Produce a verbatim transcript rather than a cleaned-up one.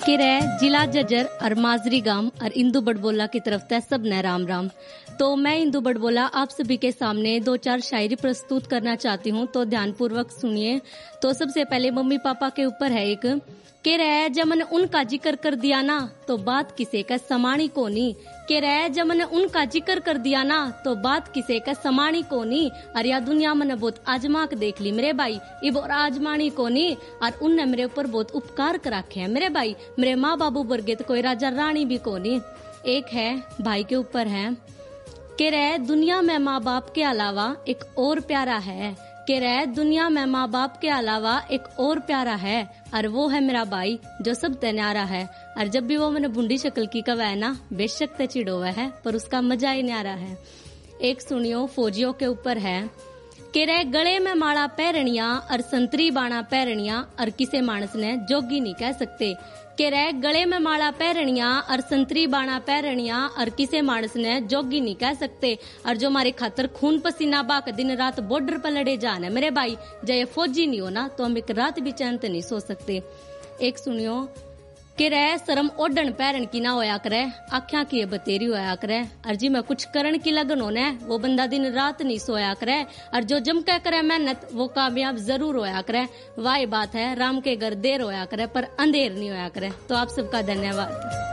के रहे जिला जजर और माजरी गांव और इंदू बड़बोला की तरफ से सब ने राम राम। तो मैं इंदू बड़बोला आप सभी के सामने दो चार शायरी प्रस्तुत करना चाहती हूँ, तो ध्यानपूर्वक सुनिए। तो सबसे पहले मम्मी पापा के ऊपर है एक के रह जब मैंने उनका जिक्र कर दिया ना तो बात किसे का समानी कोनी। के रह जब मैंने उनका जिक्र कर दिया ना तो बात किसे का समानी कोनी। और या दुनिया मैंने बहुत आजमा के देख ली मेरे भाई, इब और आजमानी कोनी। और उनने मेरे ऊपर बहुत उपकार कर रखे हैं मेरे भाई, मेरे माँ बाबू वर्गे तो कोई राजा रानी भी कोनी। एक है भाई के ऊपर है के रह दुनिया में माँ बाप के अलावा एक और प्यारा है। के रह दुनिया में माँ बाप के अलावा एक और प्यारा है और वो है मेरा भाई जो सब न्यारा है। और जब भी वो मैंने बूंदी शक्ल की कवा है ना बेशक ते चिड़ोवा है पर उसका मजा ही न्यारा है। एक सुनियो फौजियों के ऊपर है के रह गले में माला पैरणिया और संतरी बाणा पैरणिया और किसे मानस ने जोगी नहीं कह सकते। के रह गले में माला पैरणिया और संतरी बाणा पैरणिया और किसे मानस ने जोगी नहीं कह सकते। और जो हमारे खातर खून पसीना बाक दिन रात बॉर्डर पर लड़े जान है मेरे भाई, जय फौजी नहीं हो ना तो हम एक रात भी चैन नहीं सो सकते। एक सुनियो के रह शर्म ओढ़न पैरण की ना होया करे, आख्या की बतेरी होया करे। और जी मैं कुछ करण की लगन होने वो बंदा दिन रात नहीं सोया करे। और जो जम कह करे मेहनत वो कामयाब जरूर होया करे। वाह बात है राम के घर देर होया करे पर अंधेर नहीं होया करे। तो आप सबका धन्यवाद।